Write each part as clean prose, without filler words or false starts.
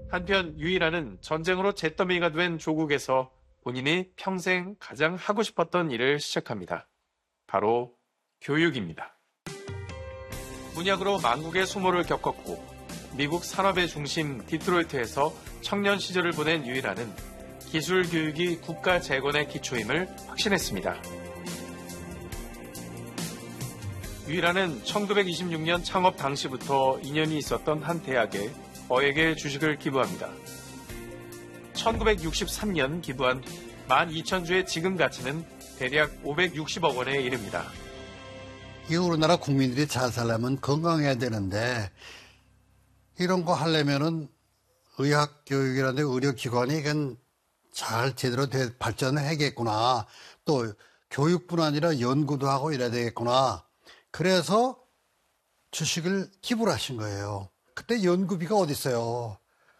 한편 유일하는 전쟁으로 잿더미가 된 조국에서 본인이 평생 가장 하고 싶었던 일을 시작합니다. 바로 교육입니다. 문약으로 만국의 수모를 겪었고 미국 산업의 중심 디트로이트에서 청년 시절을 보낸 유일하는 기술 교육이 국가 재건의 기초임을 확신했습니다. 유일하는 1926년 창업 당시부터 인연이 있었던 한 대학에 어에게 주식을 기부합니다. 1963년 기부한 12,000주의 지금 가치는 대략 560억 원에 이릅니다. 이 우리나라 국민들이 잘 살려면 건강해야 되는데 이런 거 하려면은 의학교육이라든지 의료기관이 이건 잘 제대로 발전을 해야겠구나. 또 교육뿐 아니라 연구도 하고 이래야 되겠구나. 그래서 주식을 기부를 하신 거예요. 그때 연구비가 어디 있어요?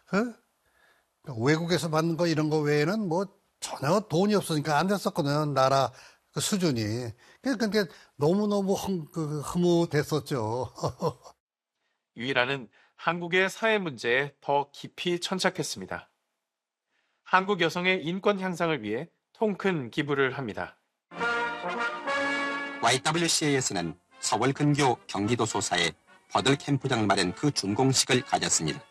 외국에서 받는 거 이런 거 외에는 뭐 전혀 돈이 없으니까 안 됐었거든요. 나라 그 수준이. 그러니까 너무너무 흐뭇했었죠. 유일하는 한국의 사회 문제에 더 깊이 천착했습니다. 한국 여성의 인권 향상을 위해 통큰 기부를 합니다. YWCA에서는 서울 근교 경기도 소사에 버들 캠프장을 마련 그 준공식을 가졌습니다.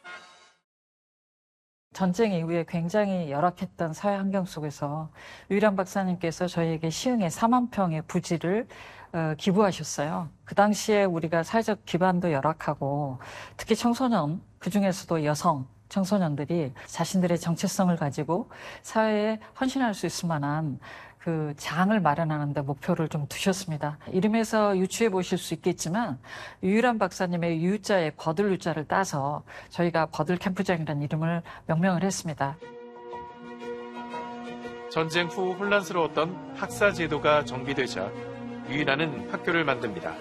전쟁 이후에 굉장히 열악했던 사회 환경 속에서 유일한 박사님께서 저희에게 시흥에 4만 평의 부지를 기부하셨어요. 그 당시에 우리가 사회적 기반도 열악하고 특히 청소년, 그중에서도 여성 청소년들이 자신들의 정체성을 가지고 사회에 헌신할 수 있을 만한 그 장을 마련하는 데 목표를 좀 두셨습니다. 이름에서 유추해 보실 수 있겠지만 유일한 박사님의 유자에 버들 유자를 따서 저희가 버들 캠프장이라는 이름을 명명을 했습니다. 전쟁 후 혼란스러웠던 학사 제도가 정비되자 유일하는 학교를 만듭니다.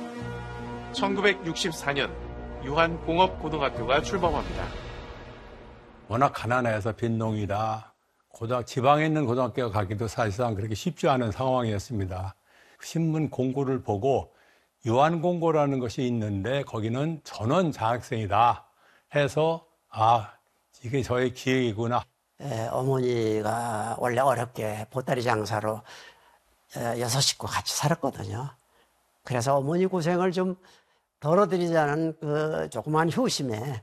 1964년 유한공업고등학교가 출범합니다. 워낙 가난해서 빈농이라 지방에 있는 고등학교 가기도 사실상 그렇게 쉽지 않은 상황이었습니다. 신문 공고를 보고 유한공고라는 것이 있는데 거기는 전원 장학생이다 해서 이게 저의 기획이구나. 어머니가 원래 어렵게 보따리 장사로 6식구 같이 살았거든요. 그래서 어머니 고생을 좀 덜어드리자는 그 조그만 효심에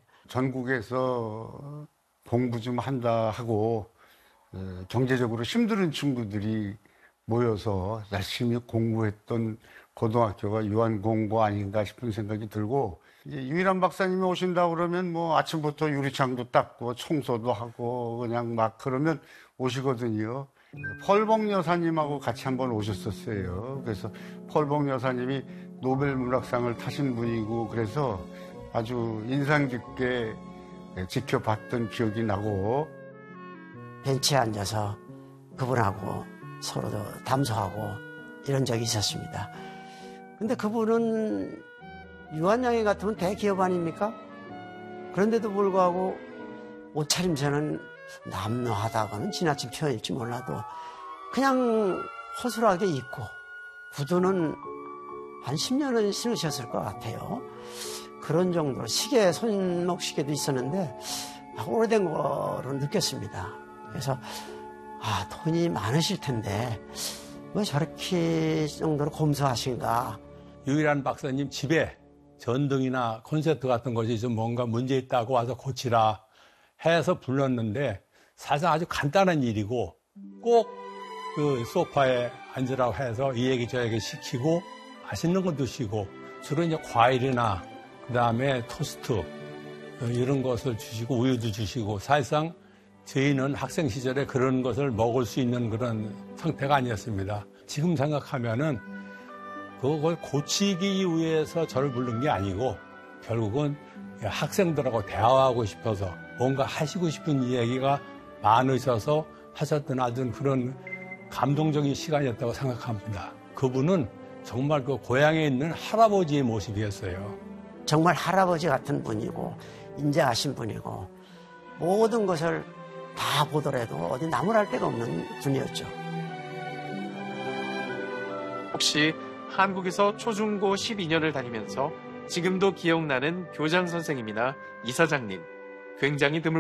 전국에서 공부 좀 한다 하고 경제적으로 힘든 친구들이 모여서 열심히 공부했던 고등학교가 유한공고 아닌가 싶은 생각이 들고, 유일한 박사님이 오신다고 그러면 뭐 아침부터 유리창도 닦고 청소도 하고 그냥 막 그러면 오시거든요. 펄봉 여사님하고 같이 한번 오셨었어요. 그래서 펄봉 여사님이 노벨 문학상을 타신 분이고 그래서 아주 인상 깊게 지켜봤던 기억이 나고, 벤치에 앉아서 그분하고 서로 담소하고 이런 적이 있었습니다. 근데 그분은 유한양이 같으면 대기업 아닙니까? 그런데도 불구하고 옷차림새는 남루하다고는 지나친 표현일지 몰라도 그냥 허술하게 입고 구두는 한 10년은 신으셨을 것 같아요. 그런 정도로 손목시계도 있었는데 오래된 거로 느꼈습니다. 그래서 돈이 많으실 텐데 왜 저렇게 정도로 검소하신가. 유일한 박사님 집에 전등이나 콘센트 같은 것이 좀 뭔가 문제 있다고 와서 고치라 해서 불렀는데 사실 아주 간단한 일이고 꼭 그 소파에 앉으라고 해서 이 얘기 저 얘기 시키고 맛있는 거 드시고 주로 이제 과일이나 그다음에 토스트 이런 것을 주시고 우유도 주시고 사실상 저희는 학생 시절에 그런 것을 먹을 수 있는 그런 상태가 아니었습니다. 지금 생각하면은 그걸 고치기 위해서 저를 부른 게 아니고 결국은 학생들하고 대화하고 싶어서 뭔가 하시고 싶은 이야기가 많으셔서 하셨던 아주 그런 감동적인 시간이었다고 생각합니다. 그분은 정말 그 고향에 있는 할아버지의 모습이었어요. 정말 할아버지 같은 분이고 인자하신 분이고 모든 것을 다 보더라도 어디 나무랄 데가 없는 분이었죠. 혹시 한국에서 초중고 12년을 다니면서 지금도 기억나는 교장 선생님이나 이사장님 굉장히 드물